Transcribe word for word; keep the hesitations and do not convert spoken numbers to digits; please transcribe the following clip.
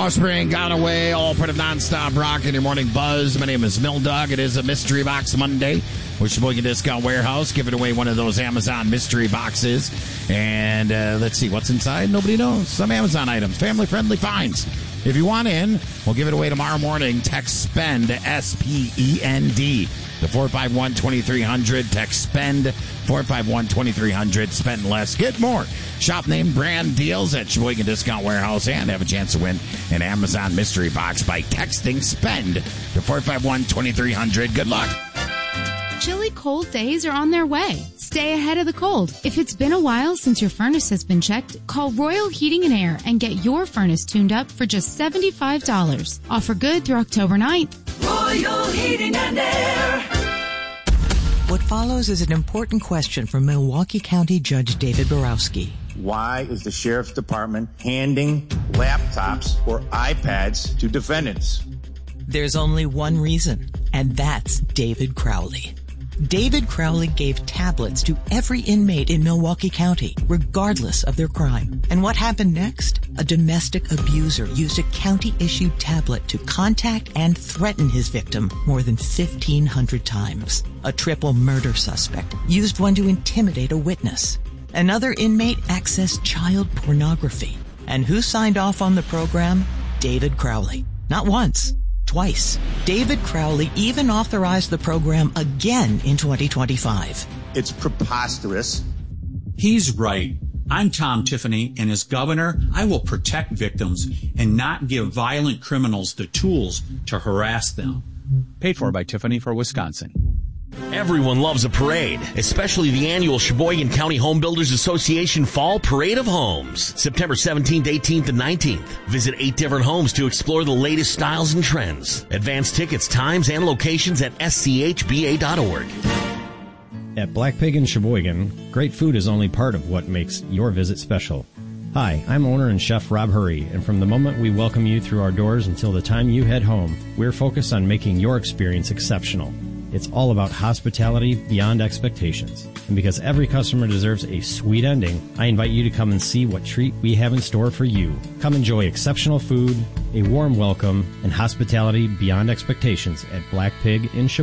Offspring, Gone Away, all part of nonstop rock in your morning buzz. My name is Mill Dog. It is a Mystery Box Monday with Sheboygan Discount Warehouse, giving away one of those Amazon mystery boxes. And uh, let's see, what's inside? Nobody knows. Some Amazon items, family-friendly finds. If you want in, we'll give it away tomorrow morning. Text SPEND, S P E N D, to four five one, two three zero zero. Text SPEND, four five one, two three zero zero. Spend less, get more. Shop name brand deals at Sheboygan Discount Warehouse and have a chance to win an Amazon mystery box by texting SPEND to four five one, two three zero zero. Good luck. Chilly cold days are on their way. Stay ahead of the cold. If it's been a while since your furnace has been checked, call Royal Heating and Air and get your furnace tuned up for just seventy-five dollars. Offer good through October ninth. Royal Heating and Air. What follows is an important question from Milwaukee County Judge David Borowski. Why is the Sheriff's Department handing laptops or iPads to defendants? There's only one reason, and that's David Crowley. David Crowley gave tablets to every inmate in Milwaukee County, regardless of their crime. And what happened next? A domestic abuser used a county-issued tablet to contact and threaten his victim more than fifteen hundred times. A triple murder suspect used one to intimidate a witness. Another inmate accessed child pornography. And who signed off on the program? David Crowley. Not once. Twice. David Crowley even authorized the program again in twenty twenty-five. It's preposterous. He's right. I'm Tom Tiffany, and as governor, I will protect victims and not give violent criminals the tools to harass them. Paid for by Tiffany for Wisconsin. Everyone loves a parade, especially the annual Sheboygan County Home Builders Association Fall Parade of Homes, September seventeenth, eighteenth, and nineteenth. Visit eight different homes to explore the latest styles and trends. Advance tickets, times, and locations at S C H B A dot org. At Black Pig in Sheboygan, great food is only part of what makes your visit special. Hi, I'm owner and chef Rob Hurry, and from the moment we welcome you through our doors until the time you head home, we're focused on making your experience exceptional. It's all about hospitality beyond expectations. And because every customer deserves a sweet ending, I invite you to come and see what treat we have in store for you. Come enjoy exceptional food, a warm welcome, and hospitality beyond expectations at Black Pig in Sheboygan.